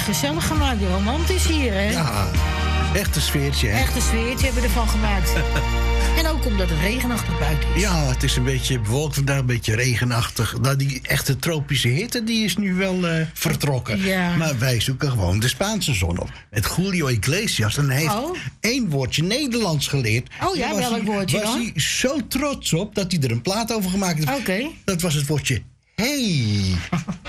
gezellig gemaakt. Romantisch hier, hè? Ja, echt een sfeertje, hè? Echt een sfeertje hebben we ervan gemaakt. En ook omdat het regenachtig buiten is. Ja, het is een beetje bewolkt vandaag, een beetje regenachtig. Nou, die echte tropische hitte, die is nu wel vertrokken. Ja. Maar wij zoeken gewoon de Spaanse zon op. Met Julio Iglesias. En hij heeft één woordje Nederlands geleerd. Oh ja, welk woordje dan? Was hij zo trots op dat hij er een plaat over gemaakt heeft. Oké. Dat was het woordje hey.